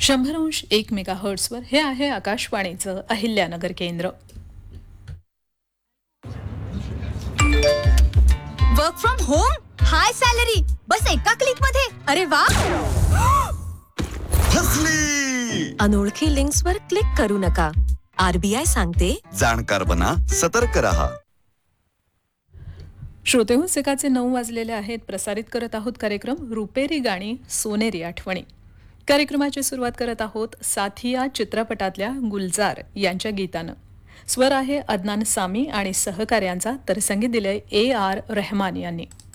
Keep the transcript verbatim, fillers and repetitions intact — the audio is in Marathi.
शंभर अंश एक मेगा हर्ट्सवर हे आहे आकाशवाणीचं अहिल्यानगर केंद्र. Work from home, high salary, बस एका क्लिक मध्ये. अरे वा. फसली. अनोळखी लिंक्सवर क्लिक करू नका. आरबीआय सांगते, जाणकार बना, सतर्क रहा. श्रोतेहो, सकाळचे नऊ वाजलेले आहेत. प्रसारित करत आहोत कार्यक्रम रुपेरी गाणी सोनेरी आठवणी. कार्यक्रमाची सुरुवात करत आहोत साथिया चित्रपटातल्या गुलजार यांच्या गीतानं. स्वर आहे अदनान सामी आणि सहकार्यांचा, तर संगीत दिलंय ए आर रहमान यांनी.